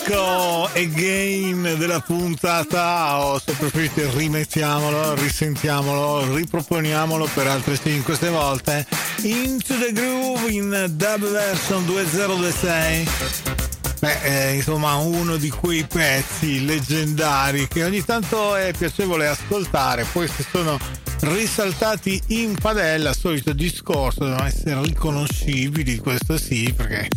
disco again della puntata, o se preferite rimettiamolo, risentiamolo, riproponiamolo per altre 5-6 volte. Into the Groove in dub version 2026. Insomma, uno di quei pezzi leggendari che ogni tanto è piacevole ascoltare, poi se sono risaltati in padella, solito discorso, devono essere riconoscibili, questo sì, perché